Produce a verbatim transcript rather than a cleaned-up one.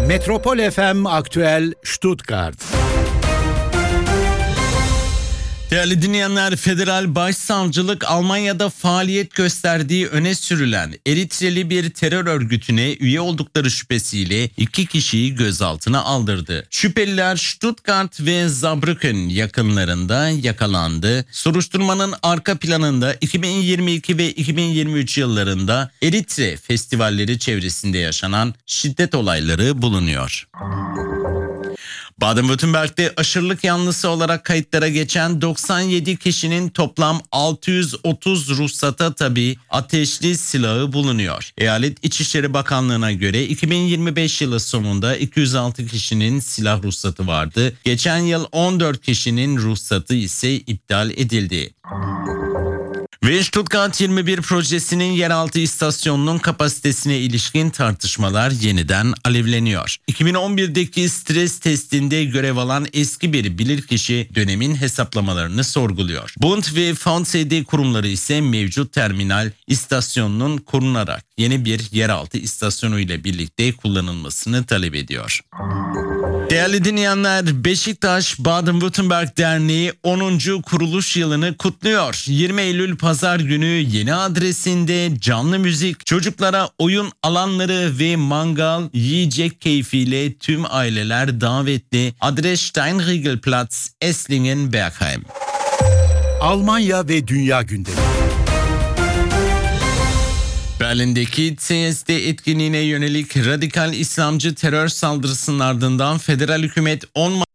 Metropol F M Aktüel Stuttgart. Değerli dinleyenler, Federal Başsavcılık Almanya'da faaliyet gösterdiği öne sürülen Eritreli bir terör örgütüne üye oldukları şüphesiyle iki kişiyi gözaltına aldırdı. Şüpheliler Stuttgart ve Saarbrücken yakınlarında yakalandı. Soruşturmanın arka planında iki bin yirmi iki ve iki bin yirmi üç yıllarında Eritre festivalleri çevresinde yaşanan şiddet olayları bulunuyor. Baden-Württemberg'de aşırılık yanlısı olarak kayıtlara geçen doksan yedi kişinin toplam altı yüz otuz ruhsata tabi ateşli silahı bulunuyor. Eyalet İçişleri Bakanlığı'na göre iki bin yirmi beş yılı sonunda iki yüz altı kişinin silah ruhsatı vardı. Geçen yıl on dört kişinin ruhsatı ise iptal edildi. Ve Stuttgart yirmi bir projesinin yeraltı istasyonunun kapasitesine ilişkin tartışmalar yeniden alevleniyor. iki bin on birdeki stres testinde görev alan eski bir bilirkişi dönemin hesaplamalarını sorguluyor. Bund ve V S D kurumları ise mevcut terminal istasyonunun korunarak yeni bir yeraltı istasyonu ile birlikte kullanılmasını talep ediyor. Değerli dinleyenler, Beşiktaş Baden-Württemberg Derneği onuncu kuruluş yılını kutluyor. yirmi Eylül Pazar günü yeni adresinde canlı müzik, çocuklara oyun alanları ve mangal, yiyecek keyfiyle tüm aileler davetli. Adres Steinriegelplatz, Esslingen-Bergheim. Almanya ve Dünya gündemi. Berlin'deki C S D etkinliğine yönelik radikal İslamcı terör saldırısının ardından federal hükümet on